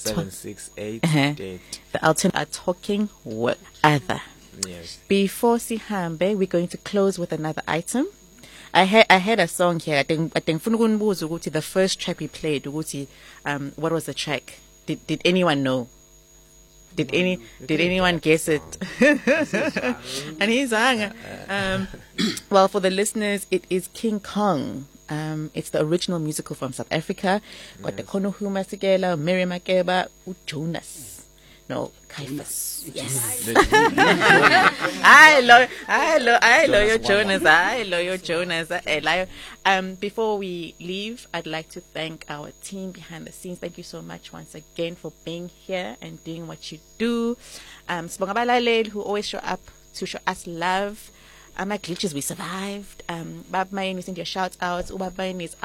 768 Uh-huh. 30. The alternate are talking with other. Yes. Before Sihambe, we're going to close with another item. I had a song here. I think ngifuna ukunibuza ukuthi the first track we played ukuthi what was the track? Did anyone know? Did anyone guess it? And he's well, for the listeners, it is King Kong. It's the original musical from South Africa. Got the Konohu Masekela, Mary Makeba, Jonas. No, Caiaphas. Yes. I love your Jonas. I love your Jonas. Before we leave, I'd like to thank our team behind the scenes. Thank you so much once again for being here and doing what you do. Sibonga abalaleli who always show up to show us love. My glitches, we survived. Bab Mayen is in your shout outs. Ubab Mayen is